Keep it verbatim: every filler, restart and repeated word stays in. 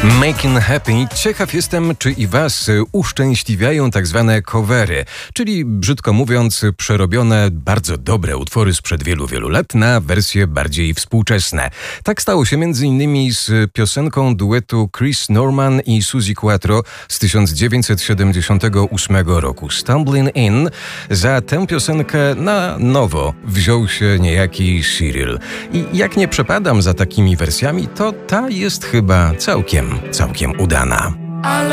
Making Happy. Ciekaw jestem, czy i was uszczęśliwiają tak zwane covery, czyli brzydko mówiąc przerobione bardzo dobre utwory sprzed wielu, wielu lat na wersje bardziej współczesne. Tak stało się między innymi z piosenką duetu Chris Norman i Suzi Quatro z tysiąc dziewięćset siedemdziesiątego ósmego roku. Stumbling In. Za tę piosenkę na nowo wziął się niejaki Cyril. I jak nie przepadam za takimi wersjami, to ta jest chyba całkiem, całkiem udana.